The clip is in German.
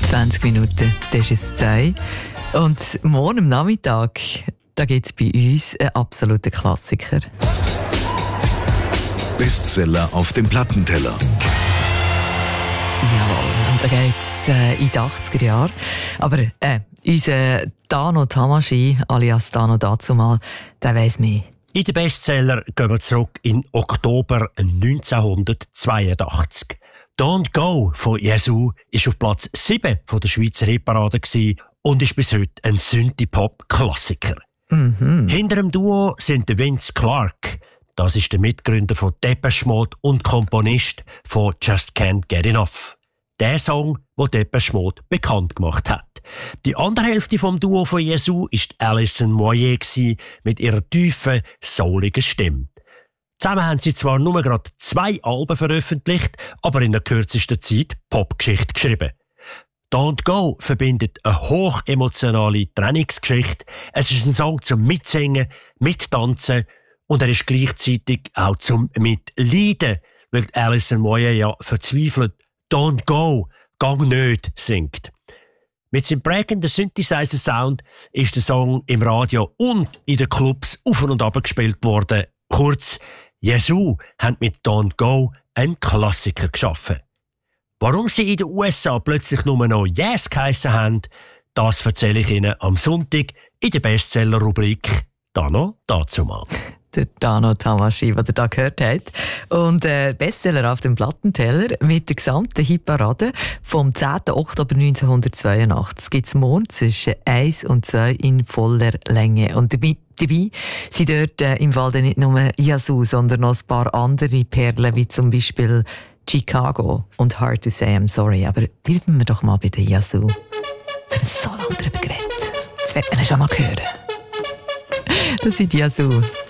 20 Minuten, das ist es 2. Und morgen am Nachmittag, da gibt es bei uns einen absoluten Klassiker. Bestseller auf dem Plattenteller. Jawohl, und da geht es in die 80er Jahre. Aber unser Dano Tamashii, alias Dano Dazumal, der weiss mehr. In den Bestseller gehen wir zurück in Oktober 1982. «Don't Go» von Yazoo war auf Platz 7 von der Schweizer Hitparade und ist bis heute ein Synthie-Pop-Klassiker. Hinter dem Duo sind der Vince Clarke. Das ist der Mitgründer von Depeche Mode und Komponist von «Just Can't Get Enough». Der Song, den Depeche Mode bekannt gemacht hat. Die andere Hälfte vom Duo von Yazoo war Alison Moyet mit ihrer tiefen, souligen Stimme. Zusammen haben sie zwar nur gerade 2 Alben veröffentlicht, aber in der kürzesten Zeit Popgeschichte geschrieben. «Don't Go» verbindet eine hochemotionale Trennungsgeschichte. Es ist ein Song zum Mitsingen, Mittanzen und er ist gleichzeitig auch zum Mitleiden, weil Alison Moyet ja verzweifelt «Don't go, gang nicht» singt. Mit seinem prägenden Synthesizer-Sound ist der Song im Radio und in den Clubs auf und ab gespielt worden. Kurz, Yazoo haben mit «Don't Go» einen Klassiker geschaffen. Warum sie in den USA plötzlich nur noch «Yes» geheissen haben, das erzähle ich Ihnen am Sonntag in der Bestseller-Rubrik «Dano Dazumal». Der Dano Tamashii, den ihr da gehört habt. Und Bestseller auf dem Plattenteller mit der gesamten Hitparade vom 10. Oktober 1982 gibt es morgen zwischen 1 und 2 in voller Länge. Und dabei sind dort im Fall nicht nur Yazoo, sondern noch ein paar andere Perlen, wie zum Beispiel Chicago und Hard to Say I'm Sorry. Aber bleiben wir doch mal bei den Yazoo. Jetzt haben wir so lange darüber geredet. Jetzt wird man schon mal hören. Das sind Yazoo.